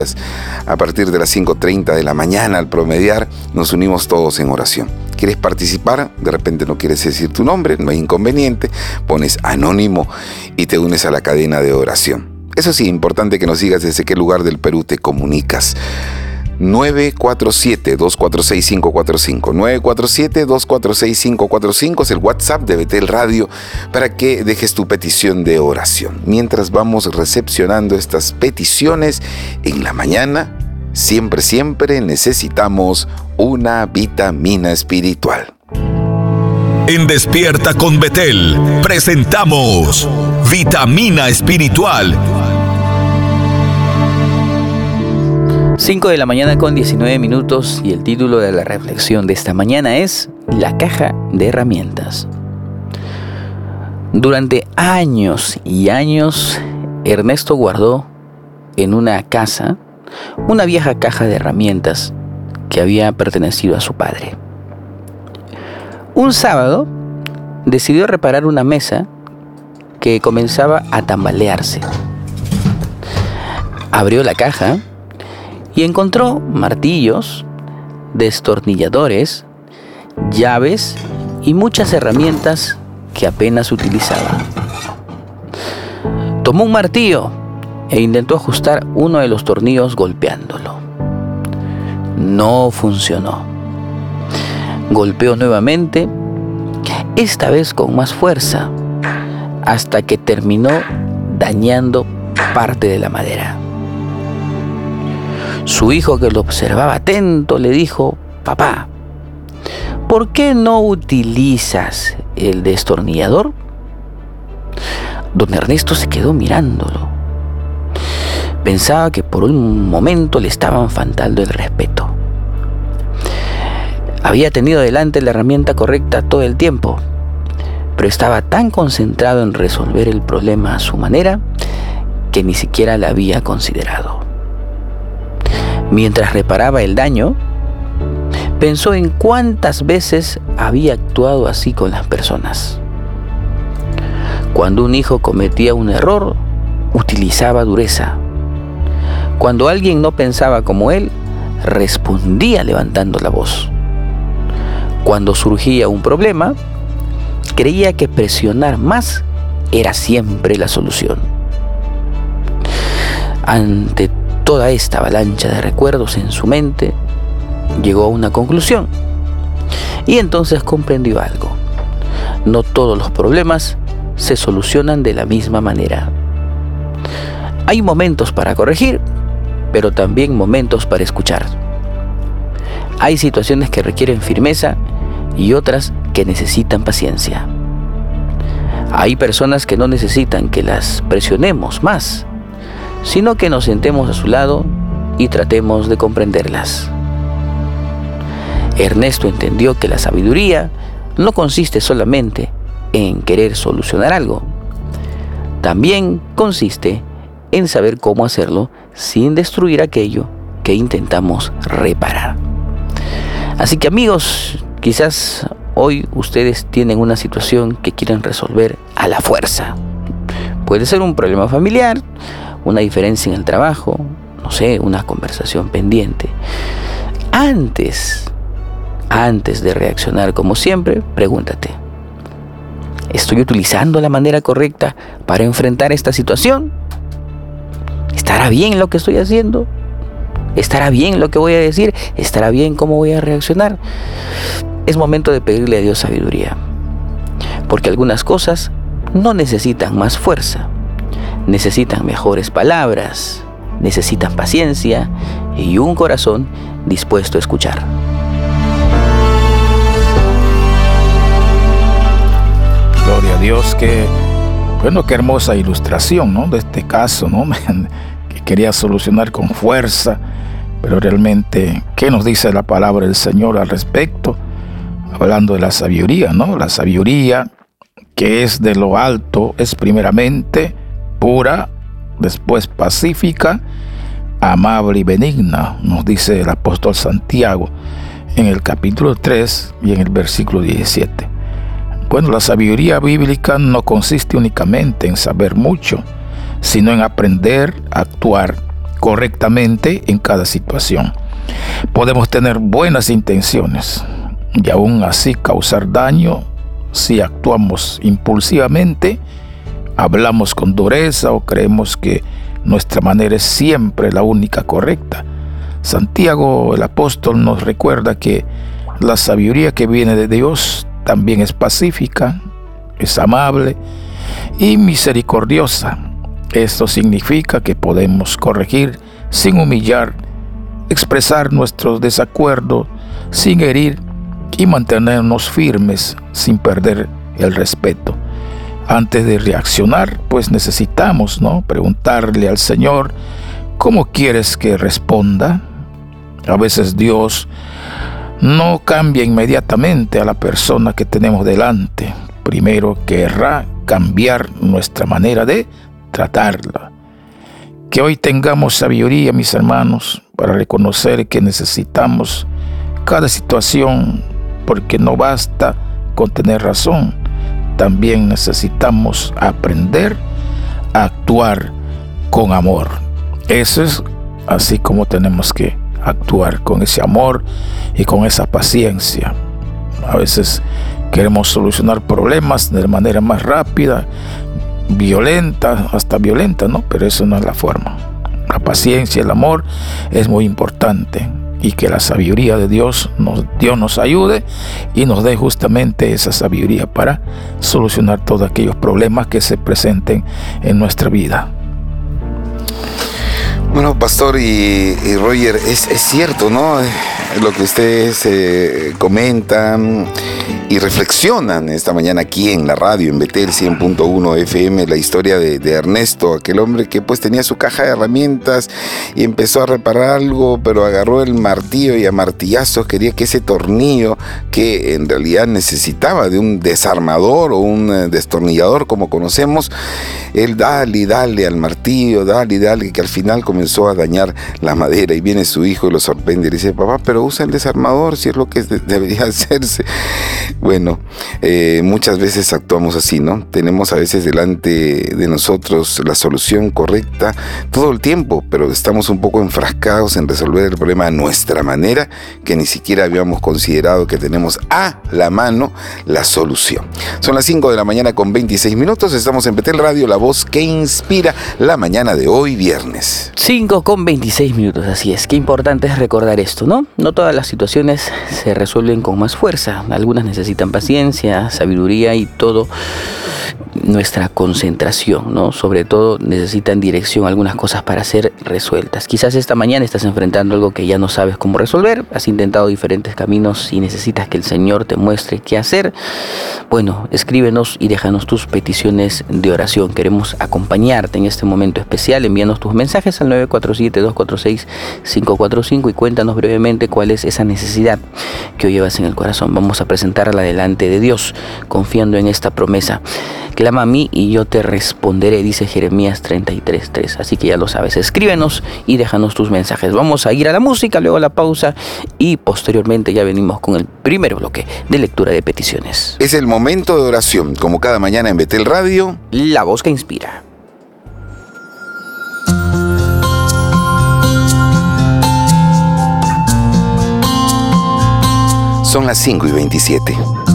A partir de las 5:30 de la mañana, al promediar, nos unimos todos en oración. ¿Quieres participar? De repente no quieres decir tu nombre, no hay inconveniente. Pones anónimo y te unes a la cadena de oración. Eso sí, importante que nos digas desde qué lugar del Perú te comunicas. 947-246-545. 947-246-545 es el WhatsApp de Betel Radio para que dejes tu petición de oración. Mientras vamos recepcionando estas peticiones en la mañana, siempre necesitamos una vitamina espiritual. En Despierta con Betel presentamos Vitamina Espiritual. 5 de la mañana con 19 minutos y el título de la reflexión de esta mañana es La caja de herramientas. Durante años y años, Ernesto guardó en una casa una vieja caja de herramientas que había pertenecido a su padre. Un sábado decidió reparar una mesa que comenzaba a tambalearse. Abrió la caja y encontró martillos, destornilladores, llaves y muchas herramientas que apenas utilizaba. Tomó un martillo e intentó ajustar uno de los tornillos golpeándolo. No funcionó. Golpeó nuevamente, esta vez con más fuerza, hasta que terminó dañando parte de la madera. Su hijo, que lo observaba atento, le dijo: «Papá, ¿por qué no utilizas el destornillador?». Don Ernesto se quedó mirándolo. Pensaba que por un momento le estaban faltando el respeto. Había tenido delante la herramienta correcta todo el tiempo, pero estaba tan concentrado en resolver el problema a su manera que ni siquiera la había considerado. Mientras reparaba el daño, pensó en cuántas veces había actuado así con las personas. Cuando un hijo cometía un error, utilizaba dureza. Cuando alguien no pensaba como él, respondía levantando la voz. Cuando surgía un problema, creía que presionar más era siempre la solución. Ante toda esta avalancha de recuerdos en su mente, llegó a una conclusión. Y entonces comprendió algo. No todos los problemas se solucionan de la misma manera. Hay momentos para corregir, pero también momentos para escuchar. Hay situaciones que requieren firmeza y otras que necesitan paciencia. Hay personas que no necesitan que las presionemos más, sino que nos sentemos a su lado y tratemos de comprenderlas. Ernesto entendió que la sabiduría no consiste solamente en querer solucionar algo. También consiste en saber cómo hacerlo sin destruir aquello que intentamos reparar. Así que, amigos, quizás hoy ustedes tienen una situación que quieren resolver a la fuerza. Puede ser un problema familiar, una diferencia en el trabajo, no sé, una conversación pendiente. Antes de reaccionar como siempre, pregúntate: ¿estoy utilizando la manera correcta para enfrentar esta situación? ¿Estará bien lo que estoy haciendo? ¿Estará bien lo que voy a decir? ¿Estará bien cómo voy a reaccionar? Es momento de pedirle a Dios sabiduría, porque algunas cosas no necesitan más fuerza, necesitan mejores palabras, necesitan paciencia y un corazón dispuesto a escuchar. Gloria a Dios, qué hermosa ilustración, ¿no?, de este caso, ¿no?, que quería solucionar con fuerza, pero realmente, ¿qué nos dice la palabra del Señor al respecto? Hablando de la sabiduría, ¿no? La sabiduría, que es de lo alto, es primeramente pura, después pacífica, amable y benigna, nos dice el apóstol Santiago en el capítulo 3 y en el versículo 17. Bueno, la sabiduría bíblica no consiste únicamente en saber mucho, sino en aprender a actuar correctamente en cada situación. Podemos tener buenas intenciones y aún así causar daño si actuamos impulsivamente, hablamos con dureza o creemos que nuestra manera es siempre la única correcta. Santiago el apóstol nos recuerda que la sabiduría que viene de Dios también es pacífica, es amable y misericordiosa. Esto significa que podemos corregir sin humillar, expresar nuestros desacuerdos sin herir y mantenernos firmes sin perder el respeto. Antes de reaccionar, pues necesitamos, preguntarle al Señor, ¿cómo quieres que responda? A veces Dios no cambia inmediatamente a la persona que tenemos delante. Primero querrá cambiar nuestra manera de tratarla. Que hoy tengamos sabiduría, mis hermanos, para reconocer que necesitamos cada situación, porque no basta con tener razón. También necesitamos aprender a actuar con amor. Eso es así como tenemos que actuar, con ese amor y con esa paciencia. A veces queremos solucionar problemas de manera más rápida, violenta, hasta violenta, pero eso no es la forma. La paciencia, el amor es muy importante, y que la sabiduría de Dios nos ayude y nos dé justamente esa sabiduría para solucionar todos aquellos problemas que se presenten en nuestra vida. Bueno, pastor y Roger, es cierto, lo que ustedes comentan y reflexionan esta mañana aquí en la radio, en Betel 100.1 FM, la historia de Ernesto, aquel hombre que pues tenía su caja de herramientas y empezó a reparar algo, pero agarró el martillo y a martillazos quería que ese tornillo, que en realidad necesitaba de un desarmador o un destornillador como conocemos, él dale al martillo, dale, que al final comenzó a dañar la madera, y viene su hijo y lo sorprende y le dice: papá, pero usa el desarmador si es lo que debería hacerse. Bueno, muchas veces actuamos así, tenemos a veces delante de nosotros la solución correcta todo el tiempo, pero estamos un poco enfrascados en resolver el problema a nuestra manera, que ni siquiera habíamos considerado que tenemos a la mano la solución. Son las 5 de la mañana con 26 minutos, estamos en Betel Radio, la voz que inspira, la mañana de hoy viernes. 5 con 26 minutos, así es. Qué importante es recordar esto, ¿no? No todas las situaciones se resuelven con más fuerza. Algunas necesitan paciencia, sabiduría y todo nuestra concentración, ¿no? Sobre todo necesitan dirección, algunas cosas para ser resueltas. Quizás esta mañana estás enfrentando algo que ya no sabes cómo resolver, has intentado diferentes caminos y necesitas que el Señor te muestre qué hacer. Bueno, escríbenos y déjanos tus peticiones de oración. Queremos acompañarte en este momento especial. Envíanos tus mensajes al 947-246-545 y cuéntanos brevemente cuál es esa necesidad que hoy llevas en el corazón. Vamos a presentarla delante de Dios, confiando en esta promesa. Clama a mí y yo te responderé, dice Jeremías 33:3. Así que ya lo sabes, escríbenos y déjanos tus mensajes. Vamos a ir a la música, luego a la pausa y posteriormente ya venimos con el primer bloque de lectura de peticiones. Es el momento de oración, como cada mañana en Betel Radio, la voz que inspira. Son las 5:27.